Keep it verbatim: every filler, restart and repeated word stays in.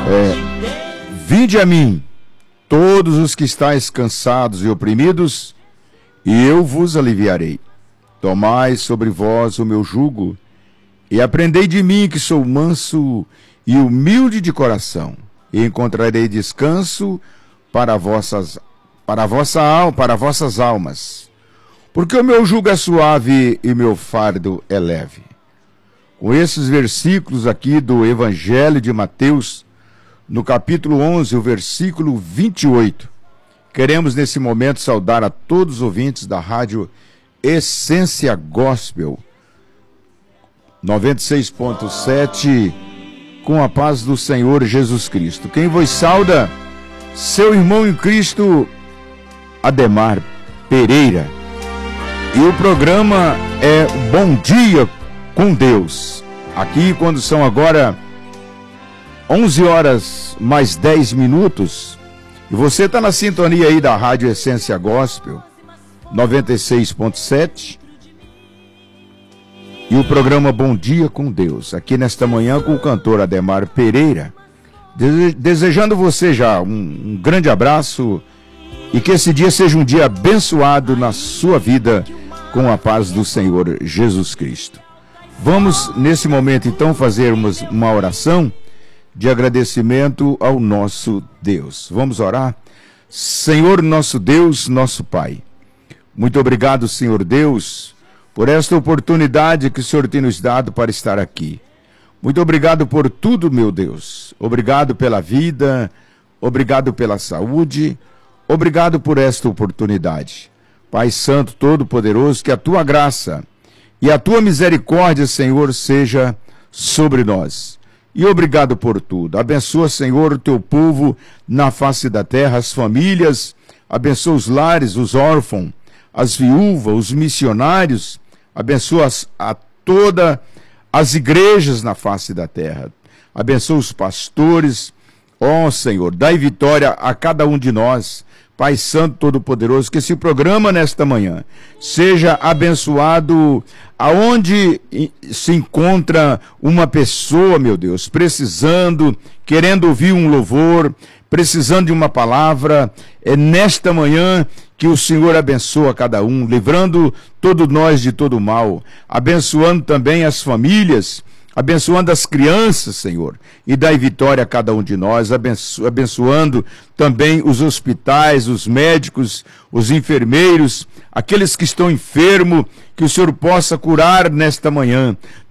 É, vinde a mim, todos os que estáis cansados e oprimidos, e eu vos aliviarei. Tomai sobre vós o meu jugo, e aprendei de mim, que sou manso e humilde de coração, e encontrarei descanso para vossas, para vossa alma, para vossas almas. Porque o meu jugo é suave e meu fardo é leve. Com esses versículos aqui do Evangelho de Mateus, no capítulo onze, o versículo vinte e oito, queremos nesse momento saudar a todos os ouvintes da rádio Essência Gospel noventa e seis ponto sete, com a paz do Senhor Jesus Cristo. Quem vos sauda, seu irmão em Cristo, Ademar Pereira. E o programa é Bom Dia com Deus. Aqui, quando são agora onze horas mais dez minutos, e você está na sintonia aí da rádio Essência Gospel noventa e seis ponto sete, e o programa Bom Dia com Deus, aqui nesta manhã com o cantor Ademar Pereira, desejando você já um, um grande abraço e que esse dia seja um dia abençoado na sua vida com a paz do Senhor Jesus Cristo. Vamos nesse momento então fazermos uma oração de agradecimento ao nosso Deus. Vamos orar? Senhor nosso Deus, nosso Pai, muito obrigado, Senhor Deus, por esta oportunidade que o Senhor tem nos dado para estar aqui. Muito obrigado por tudo, meu Deus. Obrigado pela vida, obrigado pela saúde, obrigado por esta oportunidade. Pai Santo, Todo-Poderoso, que a Tua graça e a Tua misericórdia, Senhor, seja sobre nós. E obrigado por tudo. Abençoa, Senhor, o Teu povo na face da terra, as famílias, abençoa os lares, os órfãos, as viúvas, os missionários, abençoa as, a todas as igrejas na face da terra. Abençoa os pastores. Ó Senhor, dai vitória a cada um de nós. Pai Santo Todo-Poderoso, que esse programa nesta manhã seja abençoado aonde se encontra uma pessoa, meu Deus, precisando, querendo ouvir um louvor, precisando de uma palavra. É nesta manhã que o Senhor abençoa cada um, livrando todos nós de todo mal, abençoando também as famílias, abençoando as crianças, Senhor, e dai vitória a cada um de nós, abenço- abençoando também os hospitais, os médicos, os enfermeiros, aqueles que estão enfermos, que o Senhor possa curar nesta manhã.